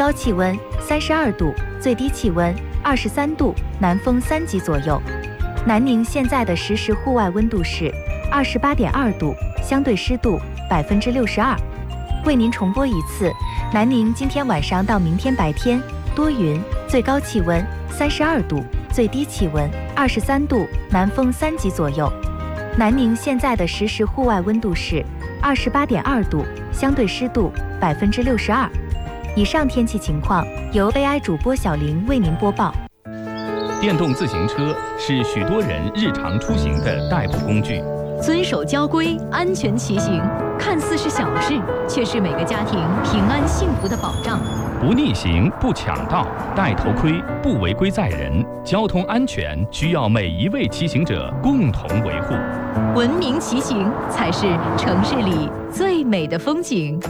高气温32度，最低气温23度，南风3级左右。南宁现在的实时户外温度是28.2度，相对湿度62%。为您重播一次，南宁今天晚上到明天白天多云，最高气温32度，最低气温23度，南风3级左右。南宁现在的实时户外温度是28.2度，相对湿度62%。以上天气情况由 AI 主播小林为您播报。 电动自行车是许多人日常出行的代步工具。 遵守交规，安全骑行，看似是小事，却是每个家庭平安幸福的保障。 不逆行，不抢道，戴头盔，不违规载人，交通安全需要每一位骑行者共同维护。 文明骑行才是城市里最美的风景。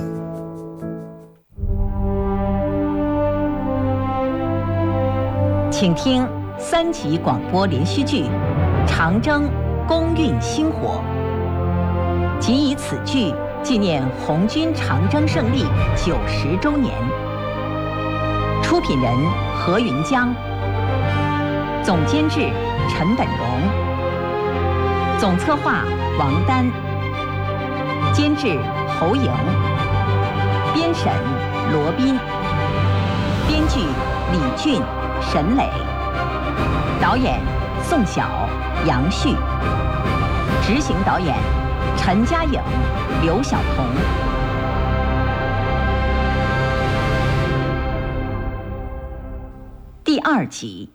请听3集广播连续剧《长征公运星火》，即以此剧纪念红军长征胜利90周年。出品人何云江，总监制陈本荣，总策划王丹，监制侯莹，编审罗斌，编剧李俊、沈磊，导演宋晓、杨旭，执行导演陈嘉颖、刘晓彤。第2集。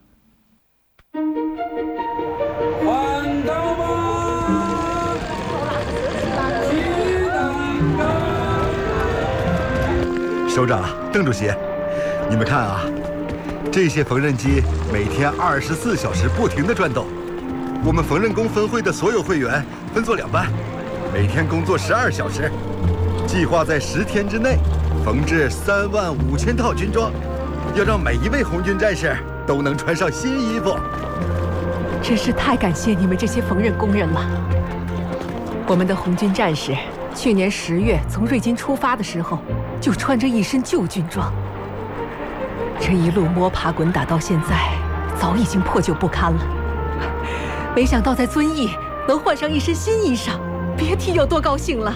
首长、邓主席，你们看啊，这些缝纫机每天24小时不停地转动。我们缝纫工分会的所有会员分作2班，每天工作12小时，计划在10天之内缝制35000套军装，要让每一位红军战士都能穿上新衣服。 真是太感谢你们这些缝纫工人了。我们的红军战士去年10月从瑞金出发的时候，就穿着一身旧军装，这一路摸爬滚打到现在，早已经破旧不堪了。没想到在遵义能换上一身新衣裳，别提有多高兴了。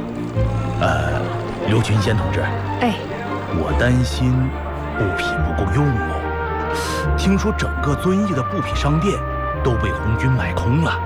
刘群仙同志， 哎， 我担心布匹不够用哦。听说整个遵义的布匹商店都被红军买空了。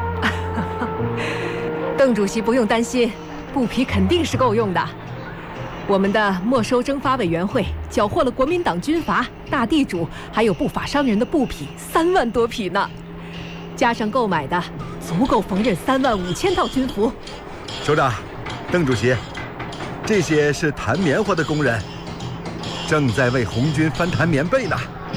邓主席不用担心，布匹肯定是够用的。我们的没收征发委员会缴获了国民党军阀、大地主还有不法商人的布匹3万多匹呢，加上购买的，足够缝纫35000套军服。 首长、邓主席，这些是弹棉花的工人，正在为红军翻弹棉被呢。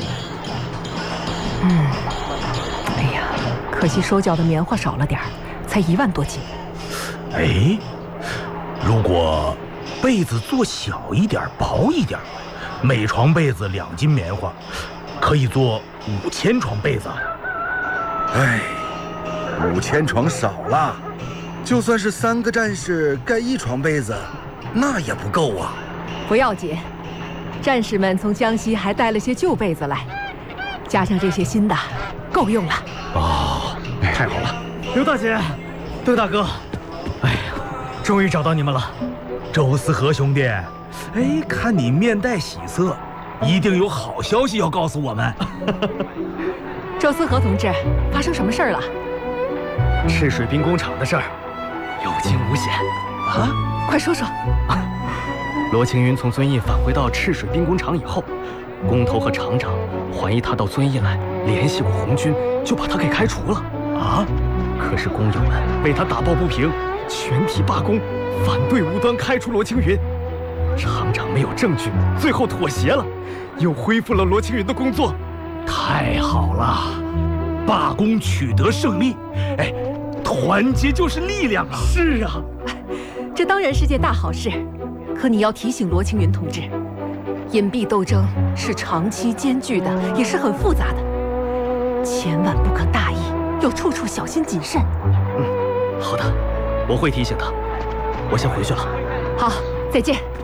哎呀，可惜收缴的棉花少了点儿，才1万多斤。 哎，如果被子做小一点、薄一点，每床被子2斤棉花，可以做5000床被子。 哎，5000床少了，就算是3个战士盖1床被子，那也不够啊。 不要紧，战士们从江西还带了些旧被子来，加上这些新的，够用了。 哦，太好了！ 刘大姐，邓大哥，哎呀，终于找到你们了。 周思和兄弟，哎，看你面带喜色，一定有好消息要告诉我们。 周思和同志，发生什么事儿了？ 赤水兵工厂的事儿，有惊无险啊！快说说。 罗青云从遵义返回到赤水兵工厂以后，工头和厂长怀疑他到遵义来联系过红军，就把他给开除了。啊！可是工友们被他打抱不平，全体罢工，反对无端开除罗青云。厂长没有证据，最后妥协了，又恢复了罗青云的工作。 太好了，罢工取得胜利，哎，团结就是力量啊！ 是啊， 这当然是件大好事。可你要提醒罗青云同志，隐蔽斗争是长期艰巨的，也是很复杂的，千万不可大意，要处处小心谨慎。 好的，我会提醒他。我先回去了。 好，再见。